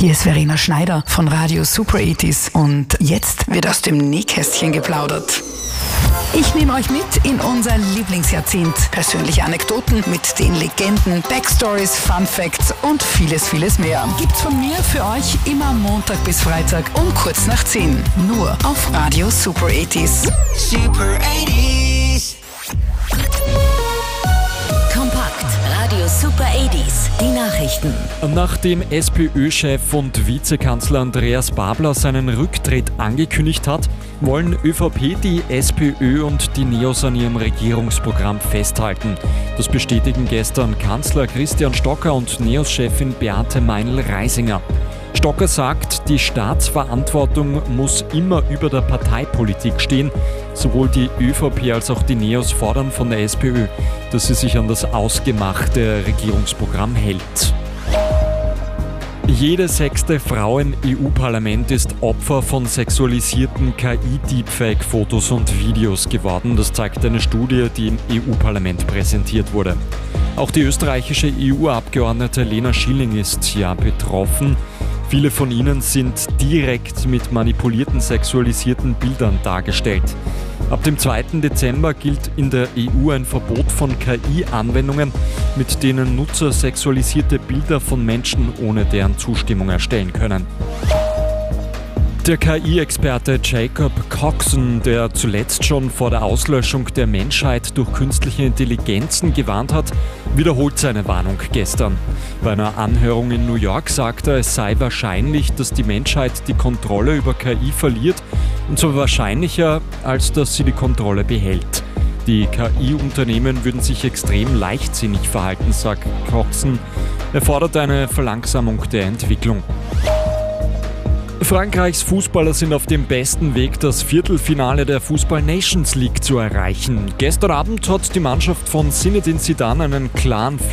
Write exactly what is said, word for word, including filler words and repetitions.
Hier ist Verena Schneider von Radio Super achtziger und jetzt wird aus dem Nähkästchen geplaudert. Ich nehme euch mit in unser Lieblingsjahrzehnt. Persönliche Anekdoten mit den Legenden, Backstories, Fun Facts und vieles, vieles mehr. Gibt's von mir für euch immer Montag bis Freitag um kurz nach zehn. Nur auf Radio Super achtziger. Super achtziger. Kompakt. Radio Super achtziger. Die Nachrichten. Nachdem SPÖ-Chef und Vizekanzler Andreas Babler seinen Rücktritt angekündigt hat, wollen ÖVP, die SPÖ und die NEOS an ihrem Regierungsprogramm festhalten. Das bestätigen gestern Kanzler Christian Stocker und NEOS-Chefin Beate Meinl-Reisinger. Stocker sagt, die Staatsverantwortung muss immer über der Parteipolitik stehen. Sowohl die ÖVP als auch die NEOS fordern von der SPÖ, dass sie sich an das ausgemachte Regierungsprogramm hält. Jede sechste Frau im E U-Parlament ist Opfer von sexualisierten K I-Deepfake-Fotos und Videos geworden. Das zeigt eine Studie, die im E U-Parlament präsentiert wurde. Auch die österreichische E U-Abgeordnete Lena Schilling ist ja betroffen. Viele von ihnen sind direkt mit manipulierten sexualisierten Bildern dargestellt. Ab dem zweiten Dezember gilt in der E U ein Verbot von K I-Anwendungen, mit denen Nutzer sexualisierte Bilder von Menschen ohne deren Zustimmung erstellen können. Der K I-Experte Jacob Coxon, der zuletzt schon vor der Auslöschung der Menschheit durch künstliche Intelligenzen gewarnt hat, wiederholt seine Warnung gestern. Bei einer Anhörung in New York sagte er, es sei wahrscheinlich, dass die Menschheit die Kontrolle über K I verliert, und zwar wahrscheinlicher, als dass sie die Kontrolle behält. Die K I-Unternehmen würden sich extrem leichtsinnig verhalten, sagt Coxon. Er fordert eine Verlangsamung der Entwicklung. Frankreichs Fußballer sind auf dem besten Weg, das Viertelfinale der Fußball Nations League zu erreichen. Gestern Abend hat die Mannschaft von Zinedine Zidane einen klaren